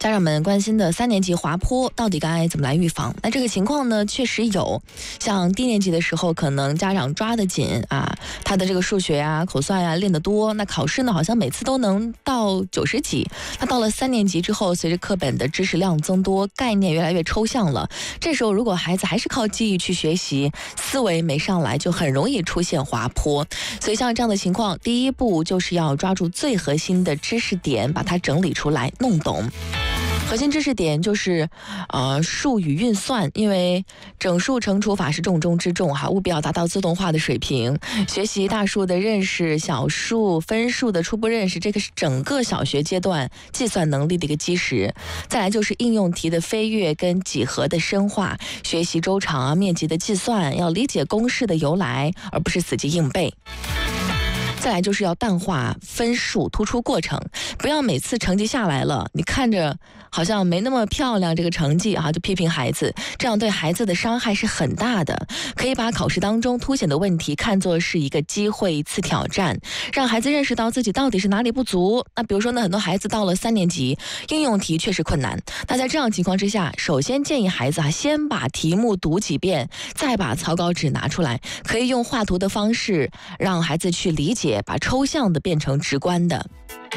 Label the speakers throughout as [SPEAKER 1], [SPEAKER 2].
[SPEAKER 1] 家长们关心的3年级滑坡到底该怎么来预防？那这个情况呢，确实有。像低年级的时候，可能家长抓得紧啊，他的这个数学啊、口算啊练得多，那考试呢好像每次都能到90几。那到了3年级之后，随着课本的知识量增多，概念越来越抽象了，这时候如果孩子还是靠记忆去学习，思维没上来，就很容易出现滑坡。所以像这样的情况，第一步就是要抓住最核心的知识点，把它整理出来弄懂。核心知识点就是数与运算，因为整数乘除法是重中之重哈，务必要达到自动化的水平。学习大数的认识，小数、分数的初步认识，这个是整个小学阶段计算能力的一个基石。再来就是应用题的飞跃跟几何的深化，学习周长啊、面积的计算，要理解公式的由来，而不是死记硬背。再来就是要淡化分数，突出过程，不要每次成绩下来了，你看着好像没那么漂亮这个成绩就批评孩子，这样对孩子的伤害是很大的。可以把考试当中凸显的问题看作是一个机会，一次挑战，让孩子认识到自己到底是哪里不足。那比如说呢，很多孩子到了3年级，应用题确实困难。那在这样情况之下，首先建议孩子先把题目读几遍，再把草稿纸拿出来，可以用画图的方式让孩子去理解，把抽象的变成直观的。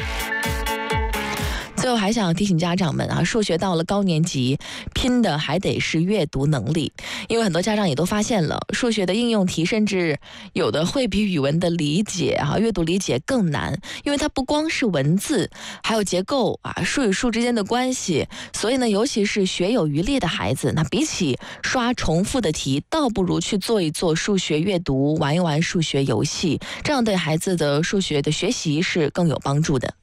[SPEAKER 1] 最后还想提醒家长们数学到了高年级，拼的还得是阅读能力。因为很多家长也都发现了，数学的应用题甚至有的会比语文的理解阅读理解更难，因为它不光是文字，还有结构数与数之间的关系。所以呢，尤其是学有余力的孩子，那比起刷重复的题，倒不如去做一做数学阅读，玩一玩数学游戏，这样对孩子的数学的学习是更有帮助的。